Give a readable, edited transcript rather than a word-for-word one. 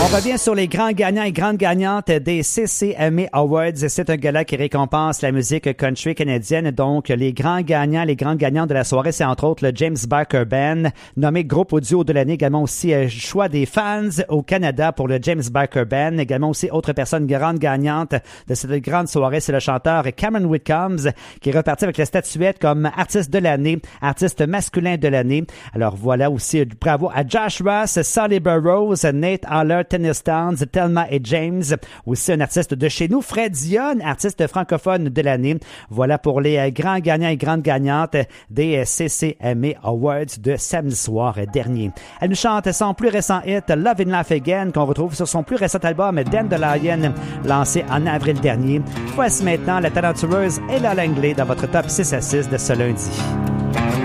On revient sur les grands gagnants et grandes gagnantes des CCMA Awards. C'est un gala qui récompense la musique country canadienne. Donc, les grands gagnants, les grandes gagnantes de la soirée, c'est entre autres le James Barker Band, nommé groupe audio de l'année. Également aussi choix des fans au Canada pour le James Barker Band. Également aussi autre personne grande gagnante de cette grande soirée, c'est le chanteur Cameron Whitcombs qui est reparti avec la statuette comme artiste de l'année, artiste masculin de l'année. Alors voilà aussi bravo à Josh Ross, Solly Burrows, Nate Haller, Tennis Towns, Thelma et James. Aussi un artiste de chez nous, Fred Dion, artiste francophone de l'année. Voilà pour les grands gagnants et grandes gagnantes des CCMA Awards de samedi soir dernier. Elle nous chante son plus récent hit, Love and Laugh Again, qu'on retrouve sur son plus récent album, Dandelion, lancé en avril dernier. Voici maintenant la talentueuse Ella Langley dans votre top 6 à 6 de ce lundi.